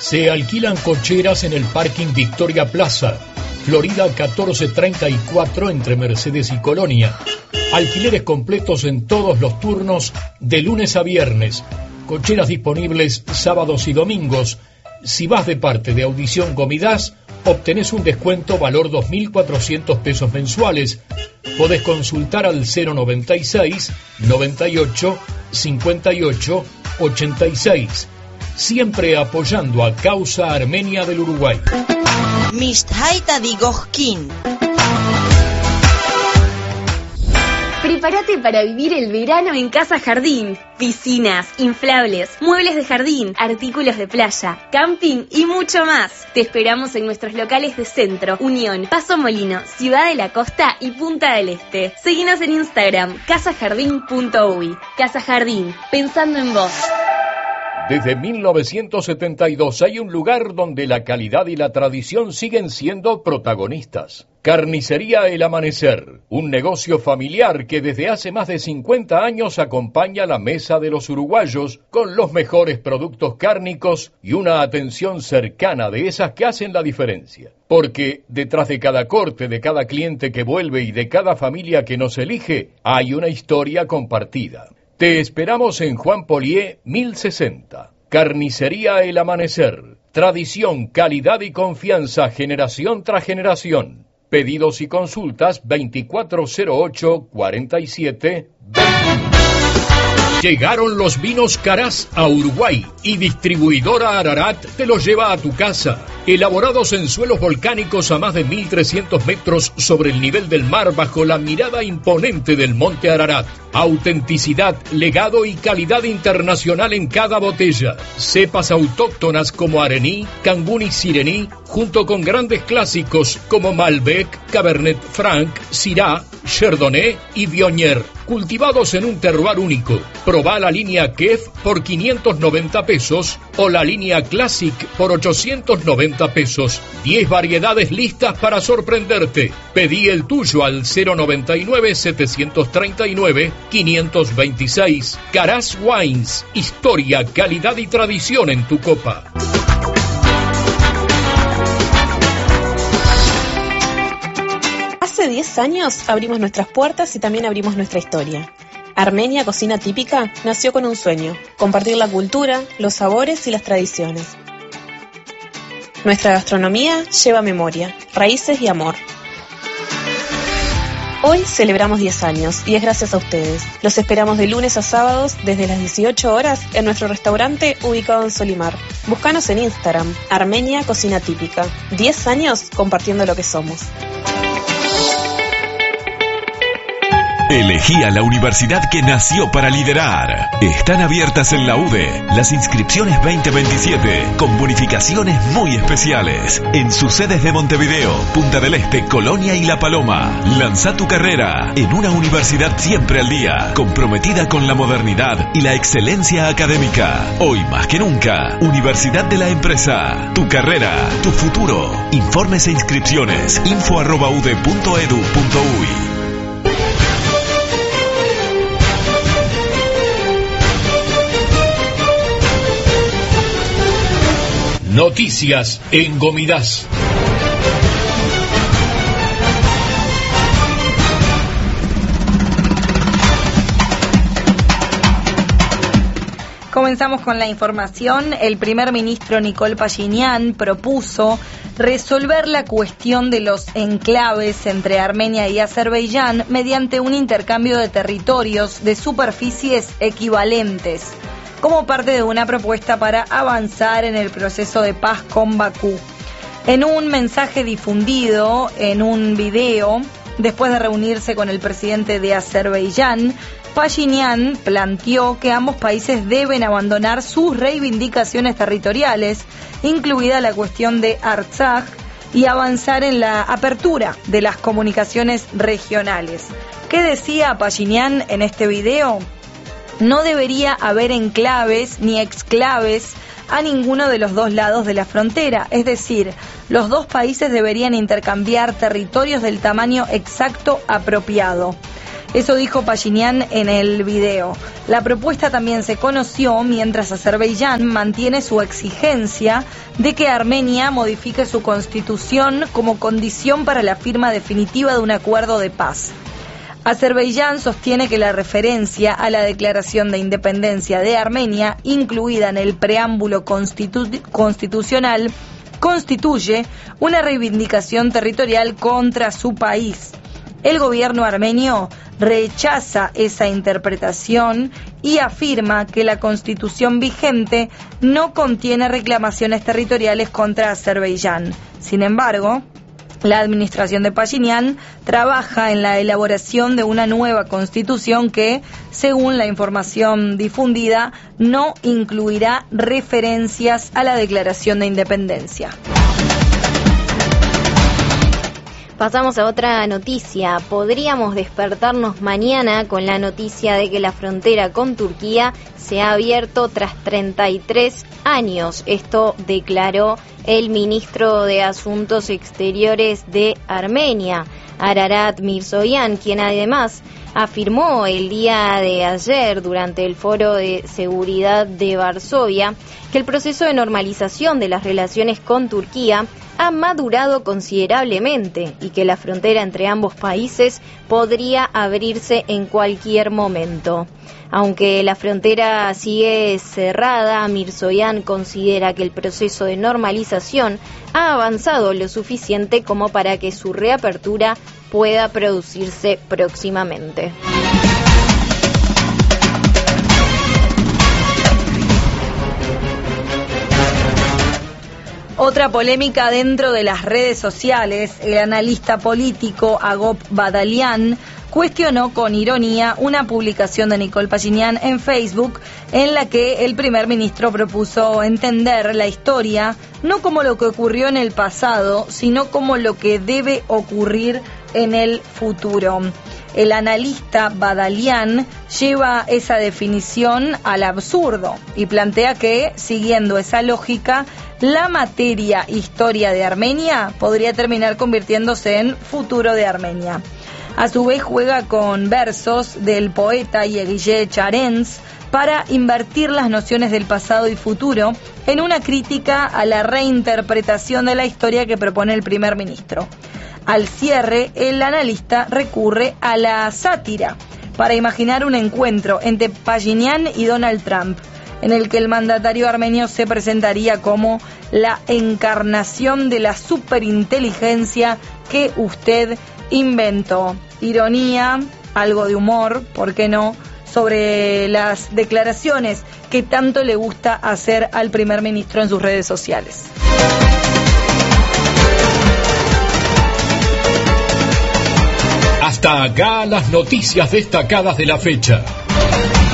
Se alquilan cocheras en el parking Victoria Plaza, Florida 1434 entre Mercedes y Colonia. Alquileres completos en todos los turnos de lunes a viernes. Cocheras disponibles sábados y domingos. Si vas de parte de Audición Gomidas, obtenés un descuento valor 2.400 pesos mensuales. Podés consultar al 096 98 58 86. Siempre apoyando a Causa Armenia del Uruguay. Mishtaita Digojkin. Prepárate para vivir el verano en Casa Jardín. Piscinas, inflables, muebles de jardín, artículos de playa, camping y mucho más. Te esperamos en nuestros locales de Centro, Unión, Paso Molino, Ciudad de la Costa y Punta del Este. Seguinos en Instagram, casajardín.uy. Casa Jardín, pensando en vos. Desde 1972 hay un lugar donde la calidad y la tradición siguen siendo protagonistas. Carnicería El Amanecer, un negocio familiar que desde hace más de 50 años acompaña la mesa de los uruguayos con los mejores productos cárnicos y una atención cercana de esas que hacen la diferencia. Porque detrás de cada corte, de cada cliente que vuelve y de cada familia que nos elige, hay una historia compartida. Te esperamos en Juan Polié 1060. Carnicería El Amanecer. Tradición, calidad y confianza, generación tras generación. Pedidos y consultas 2408-4720. Llegaron los vinos Carás a Uruguay y Distribuidora Ararat te los lleva a tu casa. Elaborados en suelos volcánicos a más de 1.300 metros sobre el nivel del mar bajo la mirada imponente del Monte Ararat. Autenticidad, legado y calidad internacional en cada botella. Cepas autóctonas como Arení, Cangún y Sirení, junto con grandes clásicos como Malbec, Cabernet Franc, Syrah, Chardonnay y Viognier, cultivados en un terroir único. Probá la línea Kef por 590 pesos o la línea Classic por 890 pesos. 10 variedades listas para sorprenderte. Pedí el tuyo al 099-739-526. Carás Wines, historia, calidad y tradición en tu copa. Hace 10 años abrimos nuestras puertas y también abrimos nuestra historia. Armenia Cocina Típica nació con un sueño: compartir la cultura, los sabores y las tradiciones. Nuestra gastronomía lleva memoria, raíces y amor. Hoy celebramos 10 años y es gracias a ustedes. Los esperamos de lunes a sábados desde las 18 horas en nuestro restaurante ubicado en Solimar. Búscanos en Instagram, Armenia Cocina Típica. 10 años compartiendo lo que somos. Elegí a la universidad que nació para liderar. Están abiertas en la UDE las inscripciones 2027 con bonificaciones muy especiales en sus sedes de Montevideo, Punta del Este, Colonia y La Paloma. Lanza tu carrera en una universidad siempre al día, comprometida con la modernidad y la excelencia académica. Hoy más que nunca, Universidad de la Empresa. Tu carrera, tu futuro. Informes e inscripciones info@ude.edu.uy. Noticias en Gomidas. Comenzamos con la información. El primer ministro Nikol Pashinyan propuso resolver la cuestión de los enclaves entre Armenia y Azerbaiyán mediante un intercambio de territorios de superficies equivalentes, como parte de una propuesta para avanzar en el proceso de paz con Bakú. En un mensaje difundido en un video, después de reunirse con el presidente de Azerbaiyán, Pashinyan planteó que ambos países deben abandonar sus reivindicaciones territoriales, incluida la cuestión de Artsaj, y avanzar en la apertura de las comunicaciones regionales. ¿Qué decía Pashinyan en este video? No debería haber enclaves ni exclaves a ninguno de los dos lados de la frontera, es decir, los dos países deberían intercambiar territorios del tamaño exacto apropiado. Eso dijo Pashinyan en el video. La propuesta también se conoció mientras Azerbaiyán mantiene su exigencia de que Armenia modifique su constitución como condición para la firma definitiva de un acuerdo de paz. Azerbaiyán sostiene que la referencia a la declaración de independencia de Armenia, incluida en el preámbulo constitucional, constituye una reivindicación territorial contra su país. El gobierno armenio rechaza esa interpretación y afirma que la constitución vigente no contiene reclamaciones territoriales contra Azerbaiyán. Sin embargo, la administración de Pashinyan trabaja en la elaboración de una nueva constitución que, según la información difundida, no incluirá referencias a la declaración de independencia. Pasamos a otra noticia. Podríamos despertarnos mañana con la noticia de que la frontera con Turquía se ha abierto tras 33 años. Esto declaró el ministro de Asuntos Exteriores de Armenia, Ararat Mirzoyan, quien además afirmó el día de ayer durante el Foro de Seguridad de Varsovia que el proceso de normalización de las relaciones con Turquía ha madurado considerablemente y que la frontera entre ambos países podría abrirse en cualquier momento. Aunque la frontera sigue cerrada, Mirzoyan considera que el proceso de normalización ha avanzado lo suficiente como para que su reapertura pueda producirse próximamente. Otra polémica dentro de las redes sociales, el analista político Agop Badalian cuestionó con ironía una publicación de Nikol Pashinyan en Facebook en la que el primer ministro propuso entender la historia no como lo que ocurrió en el pasado, sino como lo que debe ocurrir en el futuro. El analista Badalian lleva esa definición al absurdo y plantea que, siguiendo esa lógica, la materia historia de Armenia podría terminar convirtiéndose en futuro de Armenia. A su vez juega con versos del poeta Yeguille Charens para invertir las nociones del pasado y futuro en una crítica a la reinterpretación de la historia que propone el primer ministro. Al cierre, el analista recurre a la sátira para imaginar un encuentro entre Pashinyan y Donald Trump, en el que el mandatario armenio se presentaría como la encarnación de la superinteligencia que usted inventó. Ironía, algo de humor, ¿por qué no?, sobre las declaraciones que tanto le gusta hacer al primer ministro en sus redes sociales. Hasta acá las noticias destacadas de la fecha.